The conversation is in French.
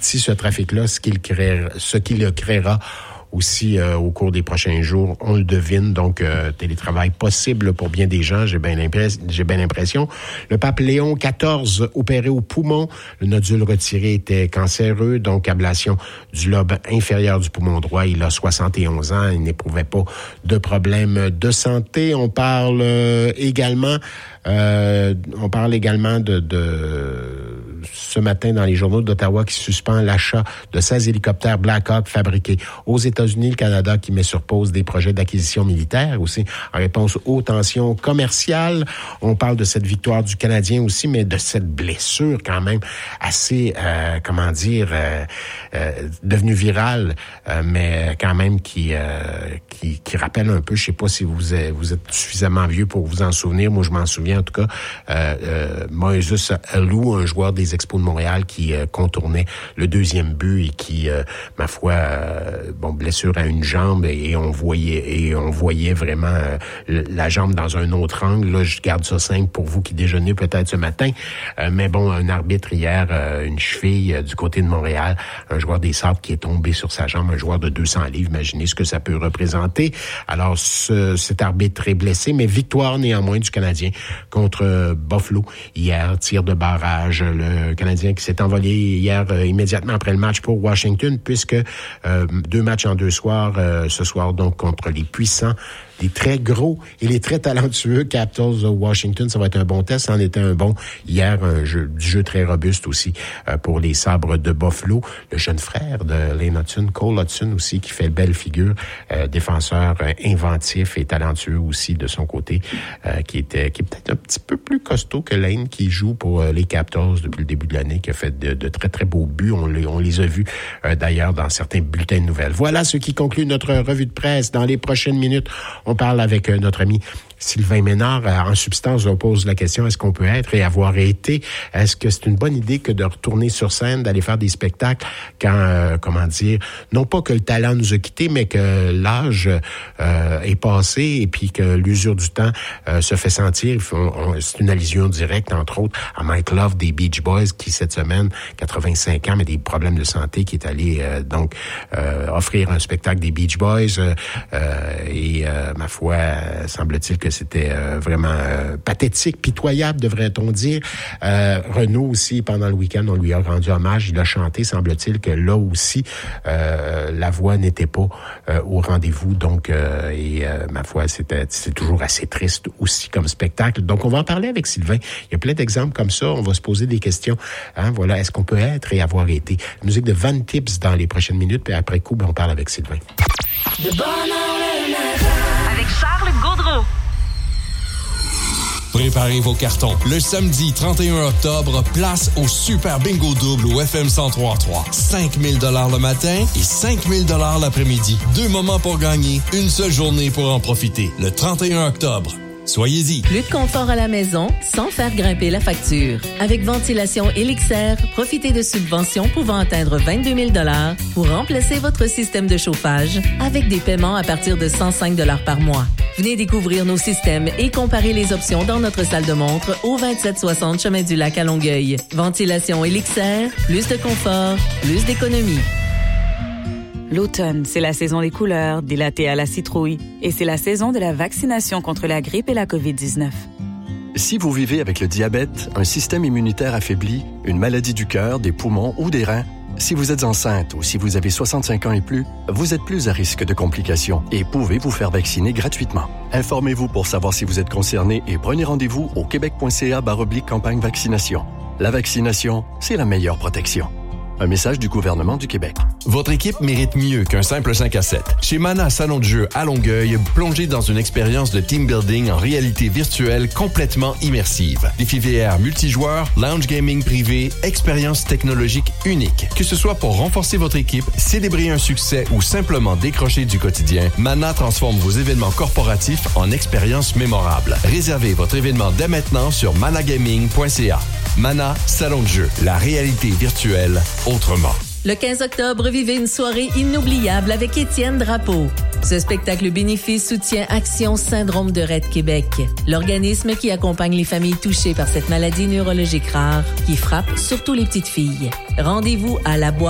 partie, ce trafic-là, ce qu'il le créera aussi au cours des prochains jours, on le devine. Donc, télétravail possible pour bien des gens, j'ai bien l'impression. Le pape Léon XIV opéré au poumon. Le nodule retiré était cancéreux, donc ablation du lobe inférieur du poumon droit. Il a 71 ans, il n'éprouvait pas de problème de santé. On parle également de ce matin dans les journaux d'Ottawa qui suspend l'achat de 16 hélicoptères Black Hawk fabriqués aux États-Unis, le Canada qui met sur pause des projets d'acquisition militaire aussi en réponse aux tensions commerciales. On parle de cette victoire du Canadien aussi, mais de cette blessure quand même assez, devenue virale, mais quand même qui rappelle un peu, je sais pas si vous êtes suffisamment vieux pour vous en souvenir, moi je m'en souviens en tout cas, Moises Alou, un joueur des Expos de Montréal qui contournait le deuxième but et qui, ma foi, blessure à une jambe et on voyait vraiment la jambe dans un autre angle. Là, je garde ça simple pour vous qui déjeunez peut-être ce matin. Mais bon, un arbitre hier, une cheville du côté de Montréal, un joueur des Sables qui est tombé sur sa jambe, un joueur de 200 livres. Imaginez ce que ça peut représenter. Alors, cet arbitre est blessé, mais victoire néanmoins du Canadien contre Buffalo. Hier, tir de barrage. Le Canadien qui s'est envolé hier immédiatement après le match pour Washington, puisque 2 matchs en 2 soirs, ce soir donc contre les puissants, les très gros et les très talentueux Capitals de Washington. Ça va être un bon test. Ça en était un bon hier, du jeu très robuste aussi pour les Sabres de Buffalo. Le jeune frère de Lane Hudson, Cole Hudson aussi, qui fait belle figure, défenseur inventif et talentueux aussi de son côté, qui est peut-être un petit peu plus costaud que Lane, qui joue pour les Capitals depuis le début de l'année, qui a fait de très très beaux buts. On les a vus d'ailleurs dans certains bulletins de nouvelles. Voilà ce qui conclut notre revue de presse. Dans les prochaines minutes, on parle avec notre ami Sylvain Ménard. En substance, on pose la question, est-ce qu'on peut être et avoir été? Est-ce que c'est une bonne idée que de retourner sur scène, d'aller faire des spectacles quand, non pas que le talent nous a quittés, mais que l'âge est passé et puis que l'usure du temps se fait sentir. C'est une allusion directe, entre autres, à Mike Love des Beach Boys qui, cette semaine, 85 ans, mais des problèmes de santé, qui est allé offrir un spectacle des Beach Boys et ma foi, semble-t-il que c'était vraiment pathétique, pitoyable, devrait-on dire. Renaud aussi, pendant le week-end, on lui a rendu hommage. Il a chanté, semble-t-il, que là aussi, la voix n'était pas au rendez-vous. Donc, ma foi, c'est toujours assez triste aussi comme spectacle. Donc, on va en parler avec Sylvain. Il y a plein d'exemples comme ça. On va se poser des questions. Voilà, est-ce qu'on peut être et avoir été? Musique de Van Tips dans les prochaines minutes, puis après coup, on parle avec Sylvain. De bonheur le matin. Avec Charles Gaudreau. Préparez vos cartons. Le samedi 31 octobre, place au Super Bingo Double au FM 103.3. 5 000 $ le matin et 5 000 $ l'après-midi. 2 moments pour gagner, une seule journée pour en profiter. Le 31 octobre. Soyez-y. Plus de confort à la maison sans faire grimper la facture. Avec Ventilation Elixair, profitez de subventions pouvant atteindre 22 000 $ pour remplacer votre système de chauffage avec des paiements à partir de 105 $ par mois. Venez découvrir nos systèmes et comparer les options dans notre salle de montre au 2760 Chemin du Lac à Longueuil. Ventilation Elixair, plus de confort, plus d'économie. L'automne, c'est la saison des couleurs, des lattés à la citrouille. Et c'est la saison de la vaccination contre la grippe et la COVID-19. Si vous vivez avec le diabète, un système immunitaire affaibli, une maladie du cœur, des poumons ou des reins, si vous êtes enceinte ou si vous avez 65 ans et plus, vous êtes plus à risque de complications et pouvez vous faire vacciner gratuitement. Informez-vous pour savoir si vous êtes concerné et prenez rendez-vous au québec.ca/campagne vaccination. La vaccination, c'est la meilleure protection. Un message du gouvernement du Québec. Votre équipe mérite mieux qu'un simple 5 à 7. Chez Mana Salon de jeu à Longueuil, plongez dans une expérience de team building en réalité virtuelle complètement immersive. Défis VR multijoueurs, lounge gaming privé, expérience technologique unique. Que ce soit pour renforcer votre équipe, célébrer un succès ou simplement décrocher du quotidien, Mana transforme vos événements corporatifs en expériences mémorables. Réservez votre événement dès maintenant sur managaming.ca. Mana Salon de jeu, la réalité virtuelle autrement. Le 15 octobre, vivez une soirée inoubliable avec Étienne Drapeau. Ce spectacle bénéfice soutient Action Syndrome de Rett Québec, l'organisme qui accompagne les familles touchées par cette maladie neurologique rare qui frappe surtout les petites filles. Rendez-vous à la boîte